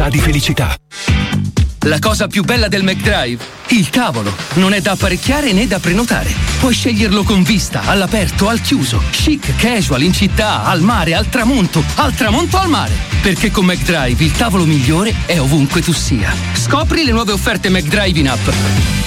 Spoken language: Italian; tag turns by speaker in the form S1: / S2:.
S1: sa di felicità.
S2: La cosa più bella del McDrive? Il tavolo. Non è da apparecchiare né da prenotare. Puoi sceglierlo con vista, all'aperto, al chiuso, chic, casual, in città, al mare, al tramonto al mare. Perché con McDrive il tavolo migliore è ovunque tu sia. Scopri le nuove offerte McDrive in app.